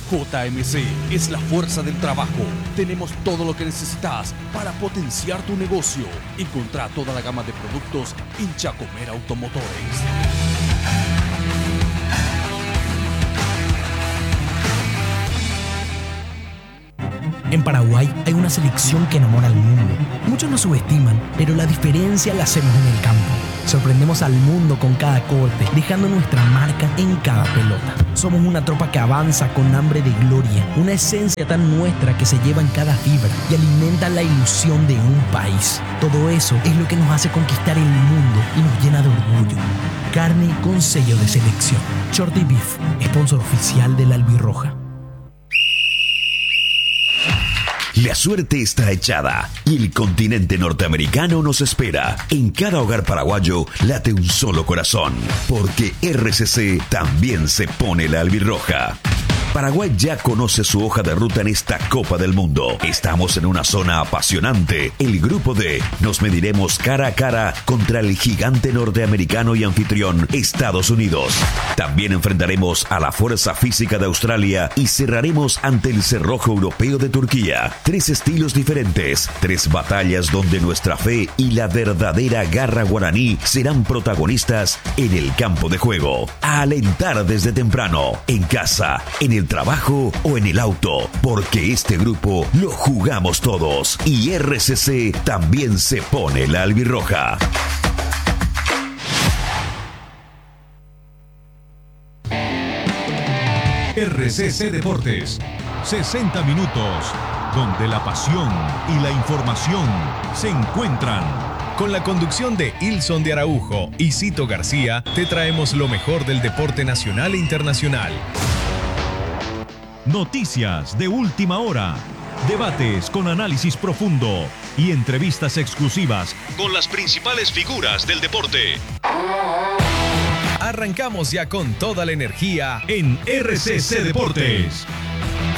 JMC es la fuerza del trabajo. Tenemos todo lo que necesitas para potenciar tu negocio. Encontrá toda la gama de productos en Chacomera Automotores. En Paraguay hay una selección que enamora al mundo. Muchos nos subestiman, pero la diferencia la hacemos en el campo. Sorprendemos al mundo con cada corte, dejando nuestra marca en cada pelota. Somos una tropa que avanza con hambre de gloria, una esencia tan nuestra que se lleva en cada fibra y alimenta la ilusión de un país. Todo eso es lo que nos hace conquistar el mundo y nos llena de orgullo. Carne con sello de selección. Shorty Beef, sponsor oficial de la Albirroja. La suerte está echada y el continente norteamericano nos espera. En cada hogar paraguayo late un solo corazón, porque RCC también se pone la albirroja. Paraguay ya conoce su hoja de ruta en esta Copa del Mundo. Estamos en una zona apasionante. El grupo D. Nos mediremos cara a cara contra el gigante norteamericano y anfitrión Estados Unidos. También enfrentaremos a la fuerza física de Australia y cerraremos ante el cerrojo europeo de Turquía. 3 estilos diferentes, 3 batallas donde nuestra fe y la verdadera garra guaraní serán protagonistas en el campo de juego. A alentar desde temprano, en casa, en el trabajo o en el auto, porque este grupo lo jugamos todos y RCC también se pone la albirroja. RCC Deportes, 60 minutos, donde la pasión y la información se encuentran. Con la conducción de Ilson de Araujo y Cito García, te traemos lo mejor del deporte nacional e internacional. Noticias de última hora, debates con análisis profundo y entrevistas exclusivas con las principales figuras del deporte. Arrancamos ya con toda la energía en RCC Deportes.